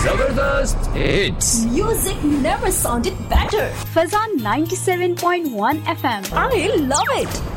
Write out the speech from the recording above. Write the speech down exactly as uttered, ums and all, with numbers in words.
Zabardast hits. Music never sounded better. Fazan ninety-seven point one F M. I love it.